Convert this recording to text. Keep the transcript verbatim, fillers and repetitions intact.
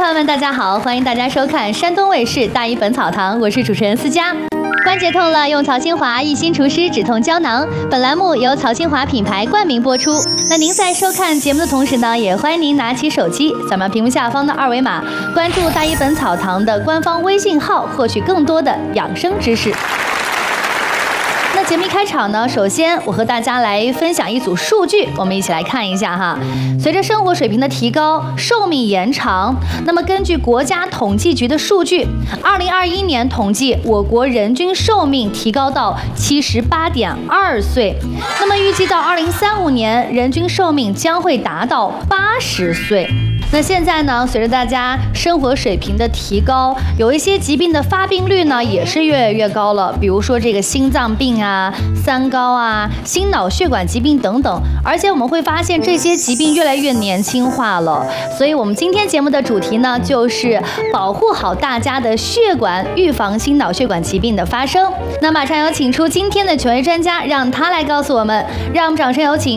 朋友们，大家好，欢迎大家收看山东卫视大医本草堂，我是主持人思佳。关节痛了，用曹清华一心除湿止痛胶囊。本栏目由曹清华品牌冠名播出。那您在收看节目的同时呢，也欢迎您拿起手机，扫描屏幕下方的二维码，关注大医本草堂的官方微信号，获取更多的养生知识。那节目一开场呢，首先我和大家来分享一组数据，我们一起来看一下哈。随着生活水平的提高，寿命延长。那么根据国家统计局的数据，二零二一年统计我国人均寿命提高到七十八点二岁。那么预计到二零三五年，人均寿命将会达到八十岁。那现在呢，随着大家生活水平的提高，有一些疾病的发病率呢也是越来越高了，比如说这个心脏病啊、三高啊、心脑血管疾病等等。而且我们会发现这些疾病越来越年轻化了，所以我们今天节目的主题呢，就是保护好大家的血管，预防心脑血管疾病的发生。那马上有请出今天的权威专家，让他来告诉我们。让我们掌声有请